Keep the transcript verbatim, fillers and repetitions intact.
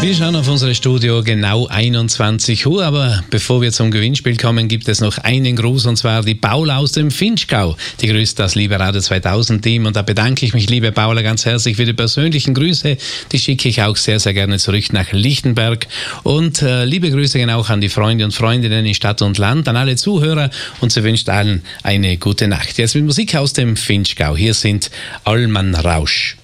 Wir schauen auf unser Studio, genau einundzwanzig Uhr, aber bevor wir zum Gewinnspiel kommen, gibt es noch einen Gruß, und zwar die Paula aus dem Vinschgau. Die grüßt das liebe Radio zweitausend Team, und da bedanke ich mich, liebe Paula, ganz herzlich für die persönlichen Grüße. Die schicke ich auch sehr, sehr gerne zurück nach Lichtenberg, und äh, liebe Grüße gehen auch an die Freunde und Freundinnen in Stadt und Land, an alle Zuhörer, und sie wünscht allen eine gute Nacht. Jetzt mit Musik aus dem Vinschgau. Hier sind Allmann Rausch.